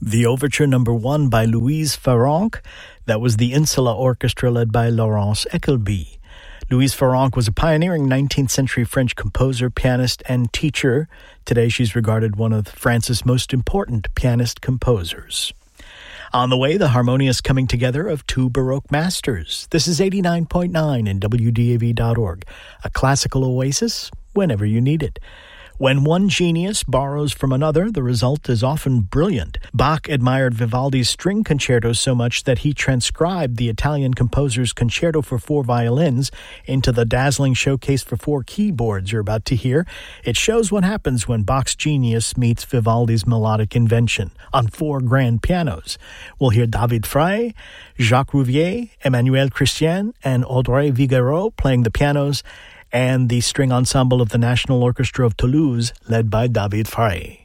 The Overture No. 1 by Louise Farrenc. That was the Insula Orchestra led by Laurence Eckelby. Louise Farrenc was a pioneering 19th century French composer, pianist, and teacher. Today she's regarded one of France's most important pianist-composers. On the way, the harmonious coming together of two Baroque masters. This is 89.9 and WDAV.org, a classical oasis whenever you need it. When one genius borrows from another, the result is often brilliant. Bach admired Vivaldi's string concertos so much that he transcribed the Italian composer's concerto for 4 violins into the dazzling showcase for 4 keyboards you're about to hear. It shows what happens when Bach's genius meets Vivaldi's melodic invention on 4 grand pianos. We'll hear David Frey, Jacques Rouvier, Emmanuel Christian, and Audrey Figaro playing the pianos, and the string ensemble of the National Orchestra of Toulouse, led by David Frey.